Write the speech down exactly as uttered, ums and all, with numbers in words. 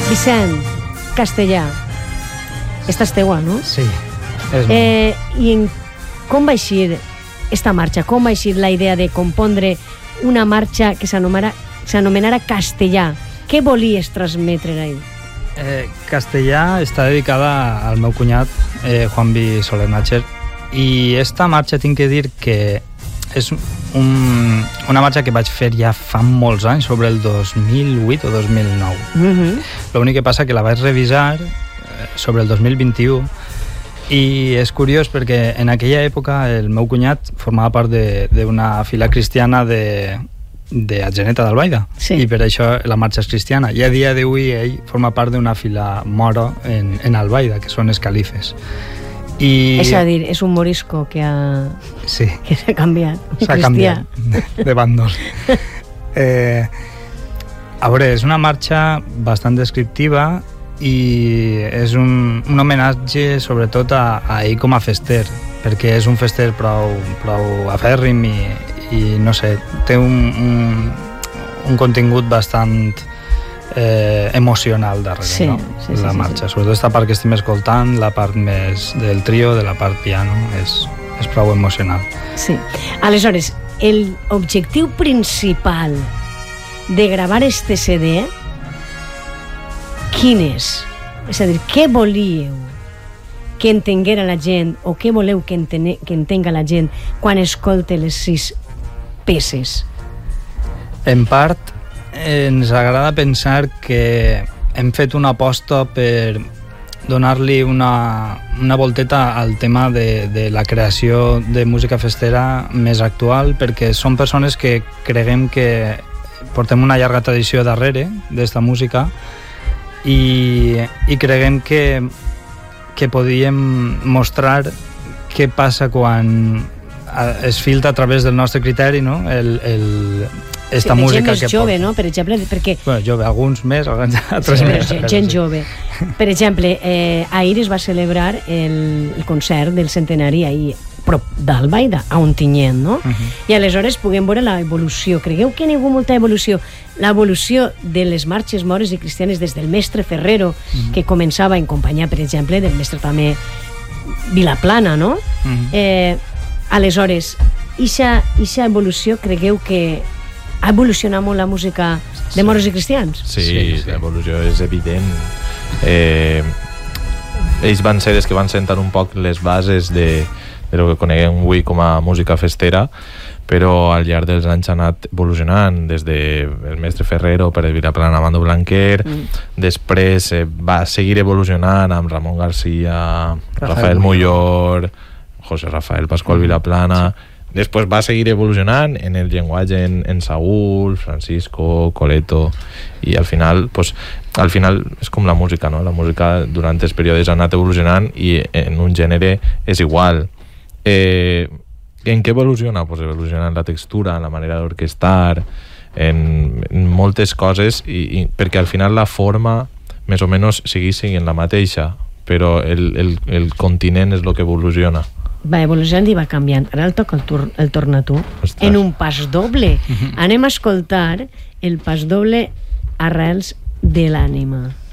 Vicent, castellà. Esta és teua, no? Sí, és molt. Eh, I en, com va eixir esta marxa? Com va eixir la idea de compondre una marxa que s'anomenara Castellà? Què volies transmetre ahí? Eh, Castellà està dedicada al meu cunyat, eh, Juan B. Soler-Natcher, i esta marxa tinc que dir que és un, una marxa que vaig fer ja fa molts anys, sobre el dos mil vuit o dos mil nou. Uh-huh. L'únic que passa que la vaig revisar eh, sobre el dos mil vint-i-u, i és curiós perquè en aquella època el meu cunyat formava part d'una fila cristiana de, de Atzeneta d'Albaida, sí. I per això la marxa és cristiana, i a dia d'avui ell forma part d'una fila moro en, en Albaida, que són els califes. I... És a dir, és un morisco que ha, sí. que s'ha canviat. S'ha canviat de, de bàndol. eh, a veure, és una marxa bastant descriptiva i és un, un homenatge sobretot a, a ell com a fester, perquè és un fester prou, prou afèrrim i, i no sé, té un, un, un contingut bastant eh, emocional darrere, sí, no? Sí, sí, la sí, marxa, sí. sobretot aquesta part que estem escoltant, la part més del trio, de la part piano, és, és prou emocional. Sí. Aleshores, el objectiu principal de gravar este C D, quin és? És a dir, què volíeu que entenguera la gent o què voleu que, entene, que entenga la gent quan escolte les sis peces? En part, ens agrada pensar que hem fet una aposta per donar-li una, una volteta al tema de, de la creació de música festera més actual, perquè són persones que creguem que portem una llarga tradició darrere d'esta música i, i creguem que, que podíem mostrar què passa quan es filtra a través del nostre criteri, no? el, el, esta sí, música gent que més jove, porta. no? Per exemple, perquè... Bueno, jove, alguns més, altres sí, més. Gent, gent jove. Per exemple, eh, ahir es va celebrar el, el concert del centenari ahir, prop d'Albaida, a Ontinyent, no? Uh-huh. I aleshores puguem veure l'evolució. Cregueu que hi ha hagut molta evolució? L'evolució de les marxes mores i cristianes des del mestre Ferrero, uh-huh. que començava en companyia, per exemple, del mestre també Vilaplana, no? Uh-huh. Eh, aleshores, ixa, ixa evolució cregueu que ha evolucionat molt la música de moros i cristians? Sí, sí, sí. L'evolució és evident. Eh, ells van ser els que van sentar un poc les bases de, de lo que coneguem avui com a música festera, però al llarg dels anys ha anat evolucionant, des del mestre Ferrero, per el Vilaplana, Amando Blanquer, mm. després eh, va seguir evolucionant amb Ramon García, Rafael, Rafael Mullor, José Rafael Pascual mm. Vilaplana... Sí. Després va seguir evolucionant en el llenguatge en, en Saúl, Francisco, Coleto, i al final, pues, al final és com la música, no? La música durant els períodes ha anat evolucionant i en un gènere és igual. Eh, en què evoluciona? Pues evoluciona en la textura, en la manera d'orquestar, en, en moltes coses, i, i, perquè al final la forma més o menys segueix sent la mateixa, però el, el, el continent és el que evoluciona. Va evolucionant i va canviant. Ara el toca el, tur el torna tu. Ostres. En un pas doble. Uh-huh. Anem a escoltar el pas doble Arrels de l'ànima.